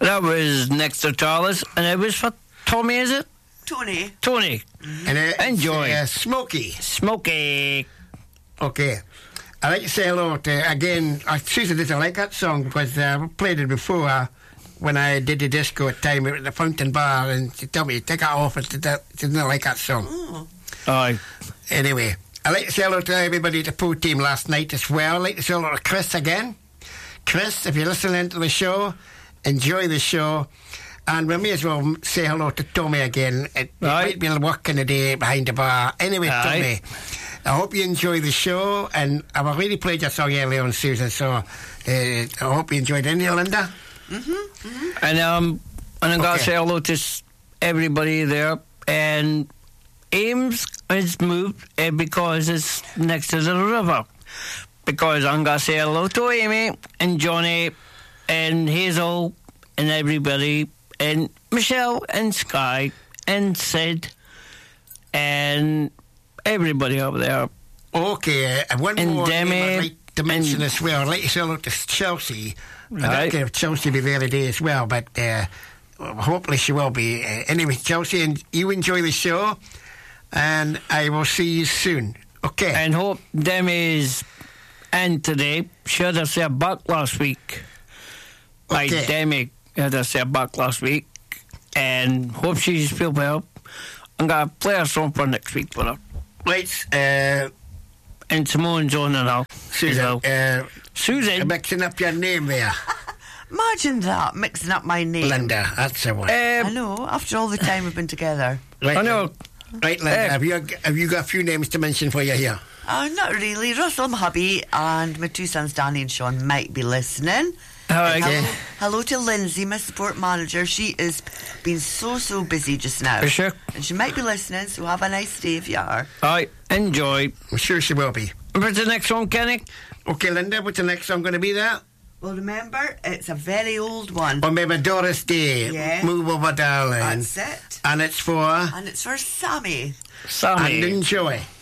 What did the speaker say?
That was next to Charles, and it was for Tommy, is it? Tony. Tony. And Enjoy. Smokey. Smokey. Okay. I'd like to say hello to, again, Susan doesn't like that song because I played it before when I did the disco at time at the Fountain Bar, and she told me to take it off, and she didn't like that song. Oh. Aye. Anyway, I'd like to say hello to everybody at the pool team last night as well. I'd like to say hello to Chris again. Chris, if you're listening to the show, enjoy the show. And we may as well say hello to Tommy again. It might be working today behind the bar. Anyway, Tommy, I hope you enjoy the show. And I've already played your song earlier on, Susan, so I hope you enjoyed it. Any, Linda? And I'm going to say hello to everybody there. And Ames has moved because it's next to the river. Because I'm going to say hello to Amy and Johnny and Hazel and everybody and Michelle and Sky and Sid and everybody up there. Okay, one and more Demi, I'd like to mention as well. I'd like to say hello to Chelsea. I don't care if Chelsea will be there today as well, but hopefully she will be. Anyway, Chelsea, and you enjoy the show, and I will see you soon. Okay. And hope Demi's and today. She had us there back last week. Like Demi had us there back last week, and hope she's feel well. I'm going to play a song for next week for her. Right, and Simone's on and all. Susan. Susan. You're mixing up your name there. Imagine that, mixing up my name. Linda, that's the one. I know, after all the time we've been together. Right, I know. Right, Linda, have you got a few names to mention for you here? Not really. Russell, my hubby, and my two sons, Danny and Sean, might be listening. Hello to Lindsay, my support manager. She has been so busy just now. For sure. And she might be listening, so have a nice day if you are. Alright, enjoy. I'm sure she will be. What's the next one, Kenny? Okay, Linda, what's the next song going to be there? Well, remember, it's a very old one. On Baby Doris Day. Yeah. Move Over, Darling. That's it. And it's for? And it's for Sammy. Sammy. And enjoy.